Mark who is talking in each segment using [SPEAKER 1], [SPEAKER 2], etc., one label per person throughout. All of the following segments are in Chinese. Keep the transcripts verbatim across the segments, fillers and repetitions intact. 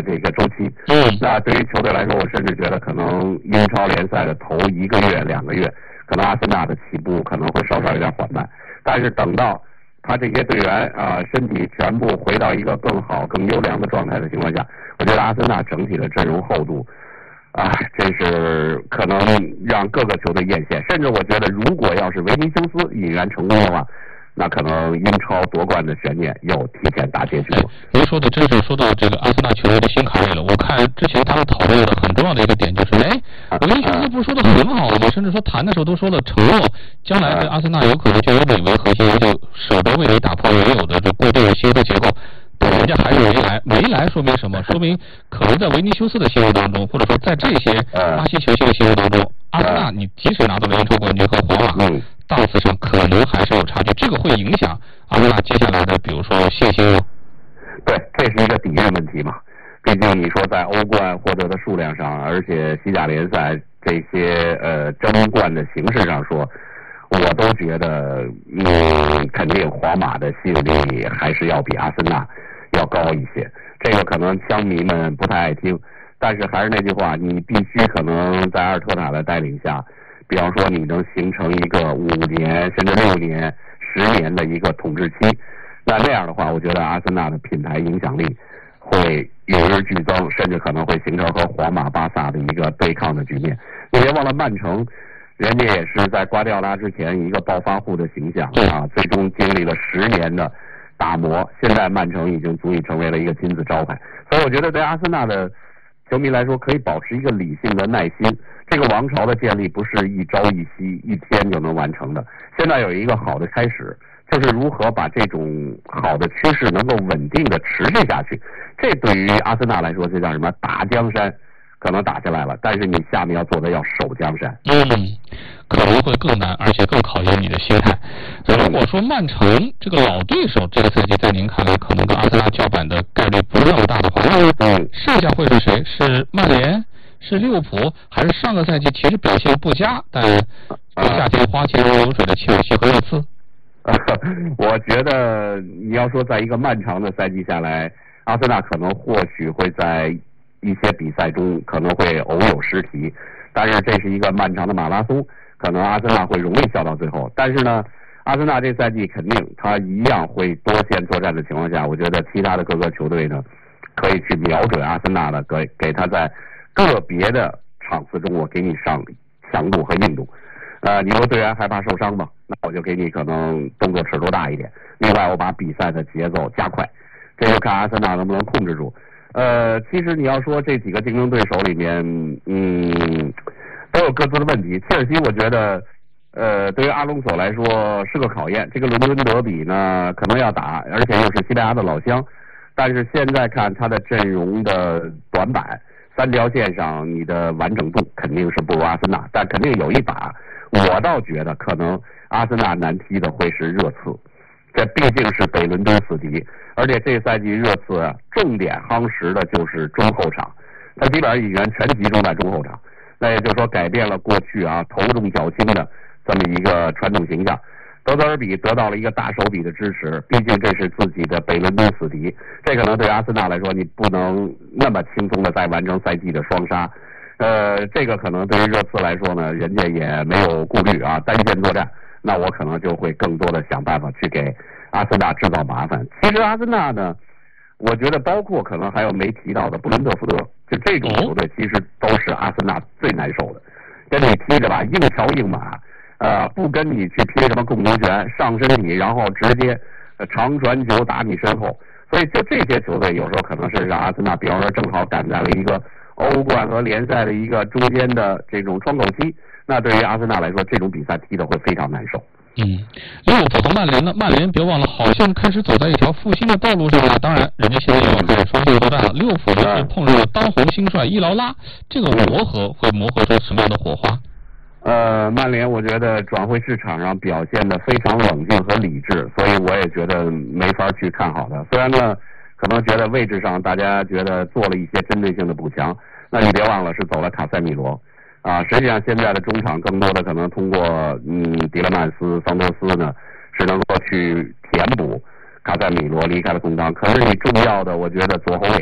[SPEAKER 1] 的这个周期。
[SPEAKER 2] 嗯，
[SPEAKER 1] 那对于球队来说，我甚至觉得可能英超联赛的头一个月、两个月，可能阿森纳的起步可能会稍稍有点缓慢。但是等到他这些队员啊、呃、身体全部回到一个更好、更优良的状态的情况下，我觉得阿森纳整体的阵容厚度。啊，这是可能让各个球队艳羡，甚至我觉得，如果要是维尼修斯引援成功的话，那可能英超夺冠的悬念又提前打结局了。
[SPEAKER 2] 您说的真是说到这个阿森纳球队的心坎里了。我看之前他们讨论的很重要的一个点就是，哎，维尼修斯不是说的很好吗？甚至说谈的时候都说了，承诺将来的阿森纳有可能就以韦为核心，就舍得为你打破原有的这过队的协作结构。人家还是没来，没来说明什么？说明可能在维尼修斯的心目当中，或者说在这些巴西球星的心目当中，阿森纳你即使拿到了英超冠军和皇马，档次上可能还是有差距，这个会影响阿森纳接下来的，比如说信心。
[SPEAKER 1] 对，这是一个底蕴问题嘛。毕竟你说在欧冠获得的数量上，而且西甲联赛这些呃争冠的形式上说。我都觉得，嗯，肯定皇马的吸引力还是要比阿森纳要高一些。这个可能枪迷们不太爱听，但是还是那句话，你必须可能在阿尔特塔的带领下，比方说你能形成一个五年甚至六年、十年的一个统治期，那那样的话，我觉得阿森纳的品牌影响力会与日俱增，甚至可能会形成和皇马、巴萨的一个对抗的局面。你别忘了曼城。人家也是在瓜迪奥拉之前一个暴发户的形象啊，最终经历了十年的打磨，现在曼城已经足以成为了一个金字招牌。所以我觉得对阿森纳的球迷来说，可以保持一个理性的耐心。这个王朝的建立不是一朝一夕、一天就能完成的。现在有一个好的开始，就是如何把这种好的趋势能够稳定的持续下去。这对于阿森纳来说，这叫什么？打江山。可能打下来了，但是你下面要做的要守江山，
[SPEAKER 2] 嗯，可能会更难，而且更考验你的心态。如果说曼城这个老对手这个赛季在您看来可能跟阿森纳叫板的概率不是那么大的话，嗯，剩下会是谁？是曼联？是利物浦？还是上个赛季其实表现不佳，但夏天花钱如流水的切尔西和热刺？
[SPEAKER 1] 我觉得你要说在一个漫长的赛季下来，阿森纳可能或许会在一些比赛中可能会偶有失蹄，但是这是一个漫长的马拉松，可能阿森纳会容易笑到最后。但是呢，阿森纳这赛季肯定他一样会多线作战的情况下，我觉得其他的各个球队呢，可以去瞄准阿森纳的，给给他在个别的场次中，我给你上强度和硬度。呃，你说队员害怕受伤嘛？那我就给你可能动作尺度大一点。另外，我把比赛的节奏加快，这就看阿森纳能不能控制住。呃，其实你要说这几个竞争对手里面，嗯，都有各自的问题。切尔西，我觉得，呃，对于阿隆索来说是个考验。这个伦敦德比呢，可能要打，而且又是西班牙的老乡。但是现在看他的阵容的短板，三条线上你的完整度肯定是不如阿森纳，但肯定有一把。我倒觉得可能阿森纳难踢的会是热刺。这毕竟是北伦敦死敌，而且这赛季热刺啊，重点夯实的就是中后场，他基本上引援全集中在中后场，那也就是说改变了过去啊头重脚轻的这么一个传统形象。德泽尔比得到了一个大手笔的支持，毕竟这是自己的北伦敦死敌，这可能对阿森纳来说，你不能那么轻松的再完成赛季的双杀。呃，这个可能对于热刺来说呢，人家也没有顾虑啊，单线作战。那我可能就会更多的想办法去给阿森纳制造麻烦。其实阿森纳呢，我觉得包括可能还有没提到的布伦特福德，就这种球队其实都是阿森纳最难受的。跟你踢着吧，硬桥硬马，呃，不跟你去踢什么共同权，上身体，然后直接长传球打你身后。所以就这些球队有时候可能是让阿森纳，比方说正好赶在了一个欧冠和联赛的一个中间的这种窗口期。那对于阿森纳来说，这种比赛踢得会非常难受。
[SPEAKER 2] 嗯，利物浦和曼联呢？曼联别忘了，好像开始走在一条复兴的道路上了。当然，人家现在要开始双线作战了。利物浦呢是碰上了当红新帅伊劳拉，这个磨合会磨合出什么样的火花？
[SPEAKER 1] 呃，曼联我觉得转会市场上表现得非常冷静和理智，所以我也觉得没法去看好的。虽然呢，可能觉得位置上大家觉得做了一些针对性的补强，那你别忘了是走了卡塞米罗。啊，实际上现在的中场更多的可能通过嗯迪勒曼斯、桑德斯呢，是能够去填补卡塞米罗离开了空当。可是你重要的，我觉得左后卫，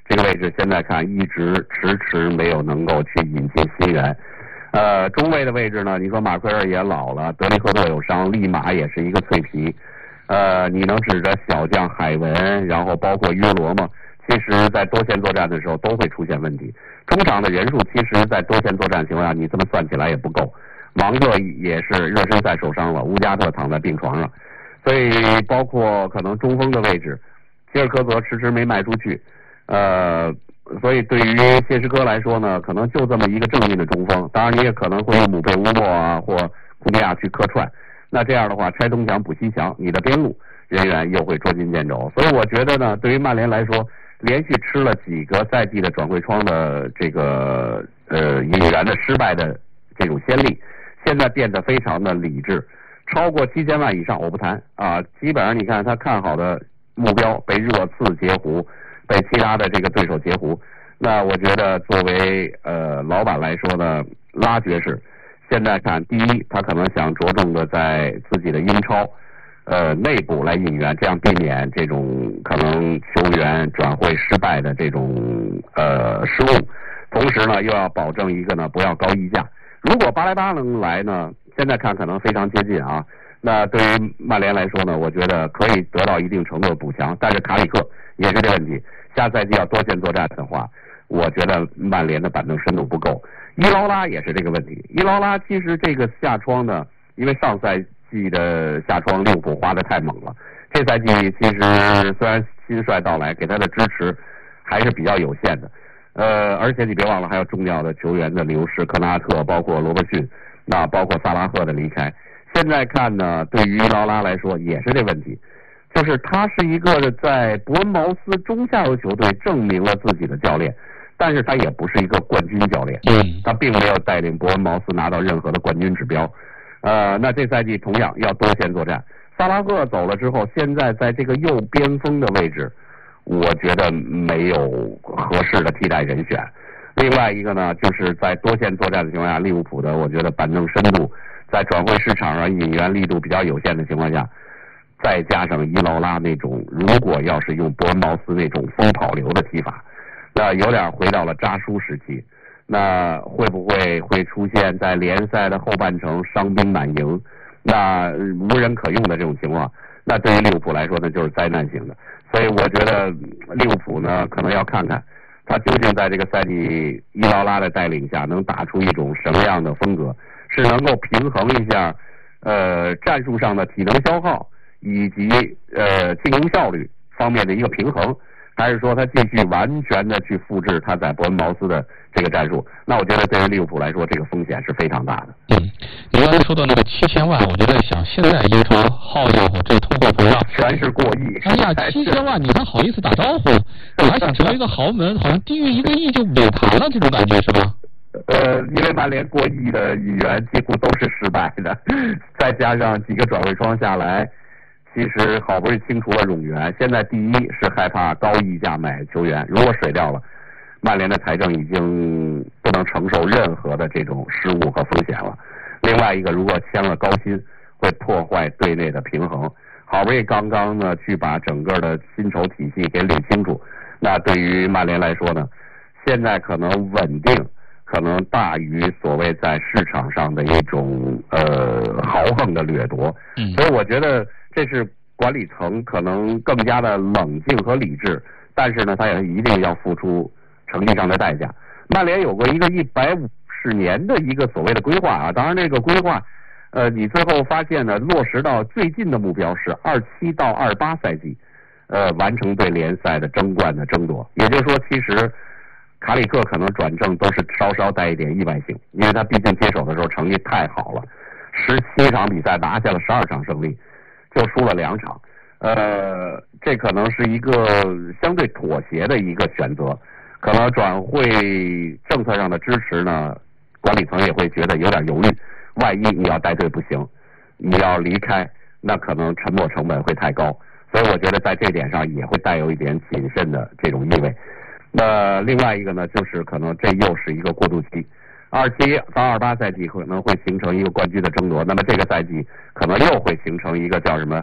[SPEAKER 1] 这个位置现在看一直迟迟没有能够去引进新援。呃，中卫的位置呢，你说马奎尔也老了，德里赫特有伤，利马也是一个脆皮。呃，你能指着小将海文，然后包括约罗吗？其实，在多线作战的时候都会出现问题。中场的人数，其实，在多线作战情况下，你这么算起来也不够。芒特也是热身赛受伤了，乌加特躺在病床上，所以包括可能中锋的位置，吉尔科泽迟迟没卖出去。呃。所以对于谢什科来说呢，可能就这么一个正印的中锋，当然你也可能会用姆贝乌莫啊或库尼亚去客串，那这样的话拆东墙补西墙，你的边路人员又会捉襟见肘。所以我觉得呢，对于曼联来说，连续吃了几个赛季的转会窗的这个呃引援的失败的这种先例，现在变得非常的理智，超过七千万以上我不谈啊，基本上你看他看好的目标被热刺截胡。被其他的这个对手截胡，那我觉得作为呃老板来说呢，拉爵士现在看，第一，他可能想着重的在自己的英超呃内部来引援，这样避免这种可能球员转会失败的这种呃失误，同时呢又要保证一个呢不要高溢价。如果巴莱巴能来呢，现在看可能非常接近啊。那对于曼联来说呢，我觉得可以得到一定程度的补强，但是卡里克也是这问题。下赛季要多线作战的话，我觉得曼联的板凳深度不够。伊劳拉也是这个问题。伊劳拉其实这个夏窗呢，因为上赛季的夏窗利物浦花的太猛了，这赛季其实虽然新帅到来，给他的支持还是比较有限的。呃，而且你别忘了还有重要的球员的流失，科纳特，包括罗伯逊，那包括萨拉赫的离开。现在看呢，对于伊劳拉来说也是这问题。就是他是一个在伯恩茅斯中下游球队证明了自己的教练，但是他也不是一个冠军教练，他并没有带领伯恩茅斯拿到任何的冠军指标。呃，那这赛季同样要多线作战。萨拉赫走了之后，现在在这个右边锋的位置，我觉得没有合适的替代人选。另外一个呢，就是在多线作战的情况下，利物浦的我觉得板凳深度在转会市场上引援力度比较有限的情况下。再加上伊劳拉那种，如果要是用伯恩茅斯那种风跑流的踢法，那有点回到了扎叔时期。那会不会会出现在联赛的后半程伤兵满营，那无人可用的这种情况？那对于利物浦来说呢，就是灾难性的。所以我觉得利物浦呢，可能要看看他究竟在这个赛季伊劳拉的带领下，能打出一种什么样的风格，是能够平衡一下呃战术上的体能消耗。以及呃进攻效率方面的一个平衡，还是说他继续完全的去复制他在伯恩茅斯的这个战术？那我觉得对于利物浦来说，这个风险是非常大的。
[SPEAKER 2] 嗯，你刚才说的那个七千万，我就在想，现在英超好家伙，这通货膨胀
[SPEAKER 1] 全是过亿。
[SPEAKER 2] 哎呀，七千万你还好意思打招呼？我还想成为一个豪门，好像低于一个亿就尾盘了，这种感觉是吧？
[SPEAKER 1] 呃，因为曼联过亿的引援几乎都是失败的，再加上几个转会窗下来。其实好不容易清除了冗员，现在第一是害怕高溢价买球员，如果水掉了，曼联的财政已经不能承受任何的这种失误和风险了。另外一个，如果签了高薪，会破坏队内的平衡。好不容易刚刚呢去把整个的薪酬体系给捋清楚，那对于曼联来说呢，现在可能稳定可能大于所谓在市场上的一种呃豪横的掠夺。
[SPEAKER 2] 嗯，
[SPEAKER 1] 所以我觉得。这是管理层可能更加的冷静和理智，但是呢，他也一定要付出成绩上的代价。曼联有过一个一百五十年的一个所谓的规划啊，当然这个规划，呃，你最后发现呢，落实到最近的目标是二七到二八赛季，呃，完成对联赛的争冠的争夺。也就是说，其实卡里克可能转正都是稍稍带一点意外性，因为他毕竟接手的时候成绩太好了，十七场比赛拿下了十二场胜利。就输了两场，呃，这可能是一个相对妥协的一个选择，可能转会政策上的支持呢，管理层也会觉得有点犹豫，万一你要带队不行，你要离开，那可能沉没成本会太高，所以我觉得在这点上也会带有一点谨慎的这种意味。那另外一个呢，就是可能这又是一个过渡期。二七到二八赛季可能会形成一个冠军的争夺，那么这个赛季可能又会形成一个叫什么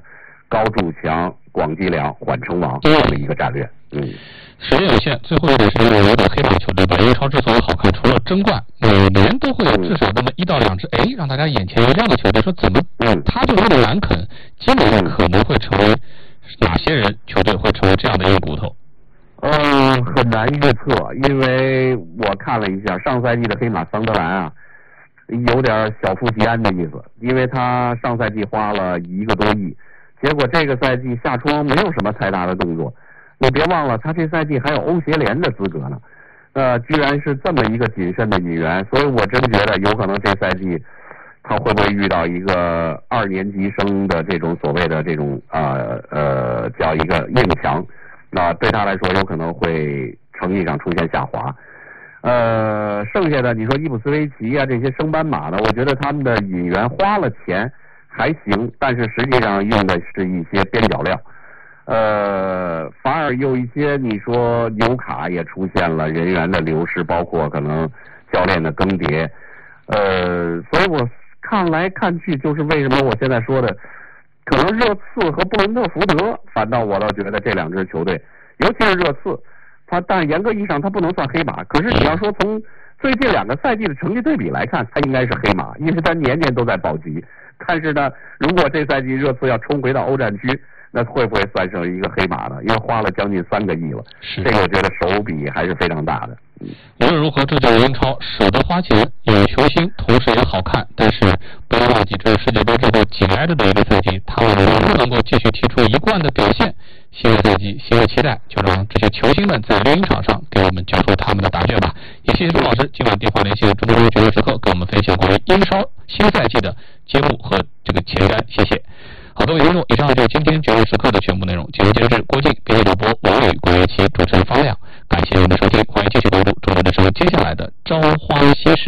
[SPEAKER 1] 高筑墙、广积粮、缓称王这样的一个战略。嗯，
[SPEAKER 2] 时间有限，最后一点是有点黑马球队吧。英超之所以好看，除了争冠，每年都会有至少那么一到两支，哎，让大家眼前有这样的球队，说怎么他就那么难啃？今年可能会成为哪些人球队会成为这样的一个骨头？
[SPEAKER 1] 嗯，很难预测，因为我看了一下上赛季的黑马桑德兰啊，有点小富即安的意思，因为他上赛季花了一个多亿，结果这个赛季下窗没有什么太大的动作。你别忘了，他这赛季还有欧协联的资格呢，呃，居然是这么一个谨慎的引援，所以我真觉得有可能这赛季他会不会遇到一个二年级生的这种所谓的这种呃呃叫一个硬强。那对他来说有可能会成绩上出现下滑，呃，剩下的你说伊普斯维奇啊这些升班马呢，我觉得他们的引援花了钱还行，但是实际上用的是一些边角料，呃，反而有一些你说纽卡也出现了人员的流失，包括可能教练的更迭，呃，所以我看来看去就是为什么我现在说的。可能热刺和布伦特福德，反倒我倒觉得这两支球队，尤其是热刺，他但严格意义上他不能算黑马。可是你要说从最近两个赛季的成绩对比来看，他应该是黑马，因为他年年都在保级。但是呢，如果这赛季热刺要冲回到欧战区，那会不会算上一个黑马呢？因为花了将近三个亿了，这个我觉得手笔还是非常大的。
[SPEAKER 2] 无论如何，这就是英超，舍得花钱，有球星，同时也好看。但是不要忘记，这是世界杯之后紧挨着的一个赛季，他们能不能够继续踢出一贯的表现？新的赛季，新的期待，就让这些球星们在绿茵场上给我们讲述他们的答卷吧。也谢谢朱老师今晚电话连线中国绝对时刻，给我们分享关于英超新赛季的节目和这个前瞻，谢谢。好，各位听众，以上就是今天绝对时刻的全部内容。节目监制郭靖，编辑主播王伟，国乐期主持人方亮。感谢您的收听，欢迎继续关注中国的时候接下来的朝花夕拾。